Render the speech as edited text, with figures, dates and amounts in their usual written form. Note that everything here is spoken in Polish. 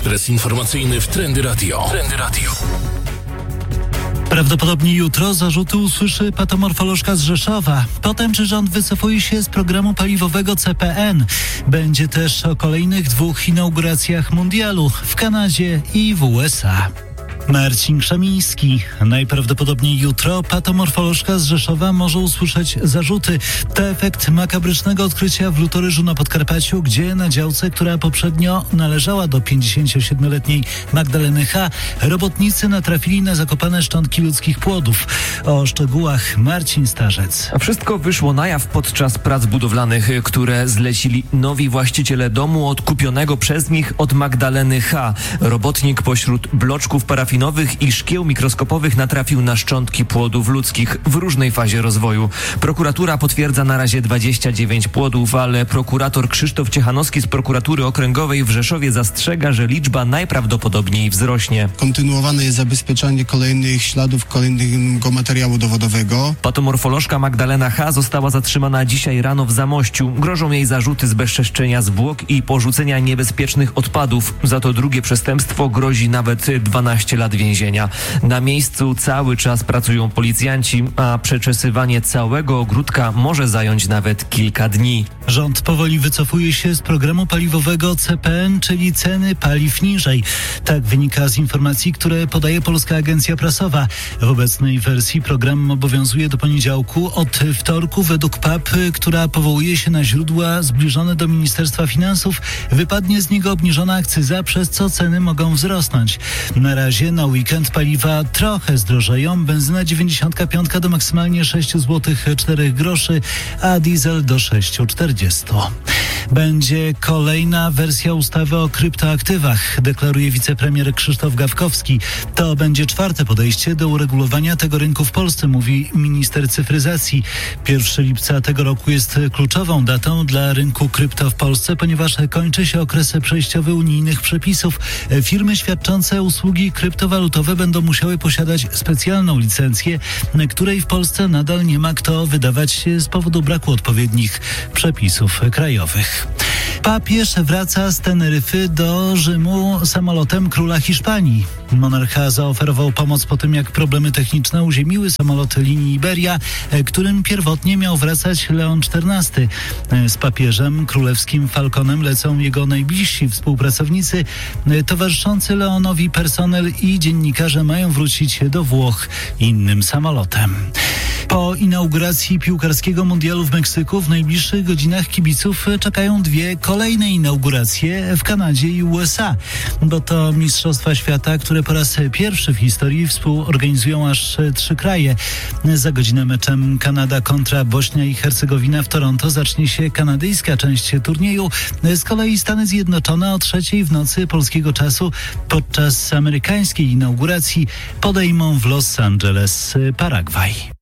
Ekspres informacyjny w Trendy Radio. Prawdopodobnie jutro zarzuty usłyszy patomorfolożka z Rzeszowa. Potem, czy rząd wycofuje się z programu paliwowego CPN. Będzie też o kolejnych 2 inauguracjach mundialu w Kanadzie i w USA. Marcin Krzemiński. Najprawdopodobniej jutro patomorfolożka z Rzeszowa może usłyszeć zarzuty. To efekt makabrycznego odkrycia w Lutoryżu na Podkarpaciu, gdzie na działce, która poprzednio należała do 57-letniej Magdaleny H., robotnicy natrafili na zakopane szczątki ludzkich płodów. O szczegółach Marcin Starzec. A wszystko wyszło na jaw podczas prac budowlanych, które zlecili nowi właściciele domu odkupionego przez nich od Magdaleny H. Robotnik pośród bloczków parafinowych i szkieł mikroskopowych natrafił na szczątki płodów ludzkich w różnej fazie rozwoju. Prokuratura potwierdza na razie 29 płodów, ale prokurator Krzysztof Ciechanowski z prokuratury okręgowej w Rzeszowie zastrzega, że liczba najprawdopodobniej wzrośnie. Kontynuowane jest zabezpieczanie kolejnych śladów, kolejnego materiału dowodowego. Patomorfolożka Magdalena H. została zatrzymana dzisiaj rano w Zamościu. Grożą jej zarzuty zbezczeszczenia zwłok i porzucenia niebezpiecznych odpadów. Za to drugie przestępstwo grozi nawet 12 lat więzienia. Na miejscu cały czas pracują policjanci, a przeczesywanie całego ogródka może zająć nawet kilka dni. Rząd powoli wycofuje się z programu paliwowego CPN, czyli ceny paliw niżej. Tak wynika z informacji, które podaje Polska Agencja Prasowa. W obecnej wersji program obowiązuje do poniedziałku. Od wtorku według PAP, która powołuje się na źródła zbliżone do Ministerstwa Finansów, wypadnie z niego obniżona akcyza, przez co ceny mogą wzrosnąć. Na razie na weekend paliwa trochę zdrożeją. Benzyna 95 do maksymalnie 6 zł 4 groszy, a diesel do 6,40. Będzie kolejna wersja ustawy o kryptoaktywach, deklaruje wicepremier Krzysztof Gawkowski. To będzie 4. podejście do uregulowania tego rynku w Polsce, mówi minister cyfryzacji. 1 lipca tego roku jest kluczową datą dla rynku krypto w Polsce, ponieważ kończy się okres przejściowy unijnych przepisów. Firmy świadczące usługi kryptowalutowe będą musiały posiadać specjalną licencję, której w Polsce nadal nie ma kto wydawać z powodu braku odpowiednich przepisów krajowych. Papież wraca z Teneryfy do Rzymu samolotem króla Hiszpanii. Monarcha zaoferował pomoc po tym, jak problemy techniczne uziemiły samolot linii Iberia, którym pierwotnie miał wracać Leon XIV. Z papieżem królewskim Falconem lecą jego najbliżsi współpracownicy. Towarzyszący Leonowi personel i dziennikarze mają wrócić do Włoch innym samolotem. Po inauguracji piłkarskiego mundialu w Meksyku w najbliższych godzinach kibiców czekają 2 kolejne inauguracje w Kanadzie i USA, bo to Mistrzostwa Świata, które po raz pierwszy w historii współorganizują aż 3 kraje. Za godzinę meczem Kanada kontra Bośnia i Hercegowina w Toronto zacznie się kanadyjska część turnieju. Z kolei Stany Zjednoczone o 3:00 w nocy polskiego czasu podczas amerykańskiej inauguracji podejmą w Los Angeles Paragwaj.